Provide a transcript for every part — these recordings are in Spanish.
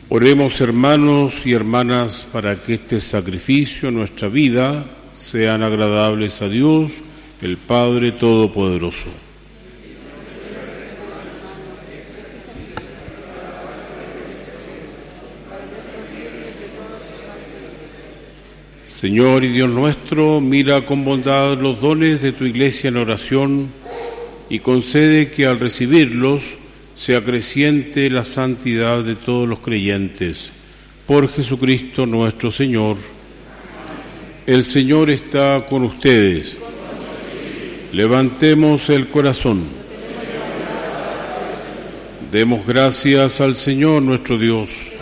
Oremos, hermanos y hermanas, para que este sacrificio, nuestra vida, sean agradables a Dios, el Padre Todopoderoso. Señor y Dios nuestro, mira con bondad los dones de tu Iglesia en oración y concede que al recibirlos se acreciente la santidad de todos los creyentes. Por Jesucristo nuestro Señor. El Señor está con ustedes. Levantemos el corazón. Demos gracias al Señor nuestro Dios.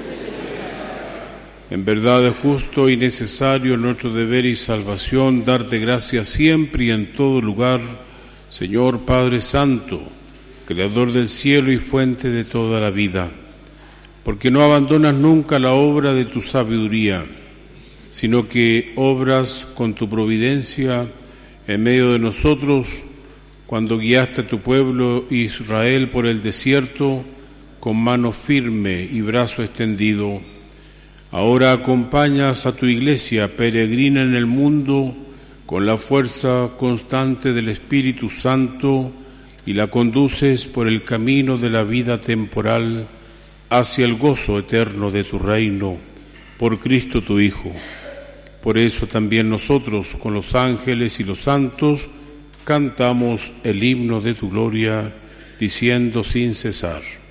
En verdad es justo y necesario nuestro deber y salvación darte gracias siempre y en todo lugar, Señor Padre Santo, Creador del cielo y fuente de toda la vida, porque no abandonas nunca la obra de tu sabiduría, sino que obras con tu providencia en medio de nosotros, cuando guiaste a tu pueblo Israel por el desierto con mano firme y brazo extendido. Ahora acompañas a tu Iglesia peregrina en el mundo con la fuerza constante del Espíritu Santo y la conduces por el camino de la vida temporal hacia el gozo eterno de tu reino, por Cristo tu Hijo. Por eso también nosotros, con los ángeles y los santos, cantamos el himno de tu gloria, diciendo sin cesar: